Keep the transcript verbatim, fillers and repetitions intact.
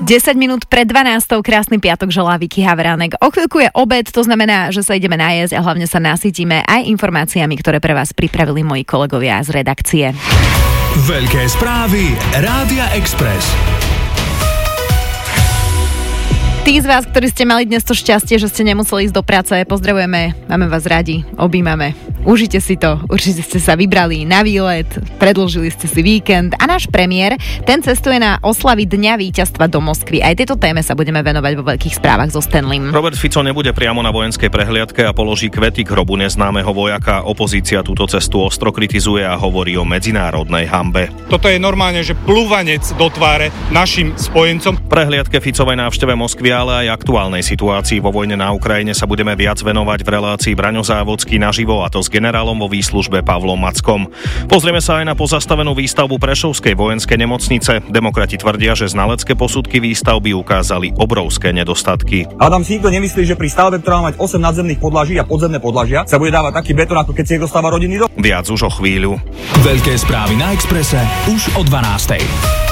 desať minút pred dvanástou, krásny piatok želá Vicky Havránek. O chvíľku je obed, to znamená, že sa ideme najesť a hlavne sa nasytíme aj informáciami, ktoré pre vás pripravili moji kolegovia z redakcie. Veľké správy Rádia Express. Tí z vás, ktorí ste mali dnes to šťastie, že ste nemuseli ísť do práce, pozdravujeme, máme vás radi, objímame. Užite si to, určite ste sa vybrali na výlet, predĺžili ste si víkend a náš premiér, ten cestuje na oslavy Dňa víťazstva do Moskvy. Aj tejto téme sa budeme venovať vo veľkých správach so Stanleym. Robert Fico nebude priamo na vojenskej prehliadke a položí kvety k hrobu neznámeho vojaka. Opozícia túto cestu ostro kritizuje a hovorí o medzinárodnej hanbe. Toto je normálne, že plúvanec do tváre našim spojencom. Prehliadke Ficovej návšteve Moskvy, ale aj aktuálnej situácii vo vojne na Ukrajine sa budeme viac venovať v relácii Braňo Závodský naživo, a to s generálom vo výslužbe Pavlom Mackom. Pozrieme sa aj na pozastavenú výstavbu Prešovskej vojenskej nemocnice. Demokrati tvrdia, že znalecké posudky výstavby ukázali obrovské nedostatky. Adam si nikto nemyslí, že pri stavbe, ktorá má mať osem nadzemných podlaží a podzemné podlažia, sa bude dávať taký betón, ako keď si niekto stáva rodinný dom. Viac už o chvíľu. Veľké správy na Expresse už o dvanástej.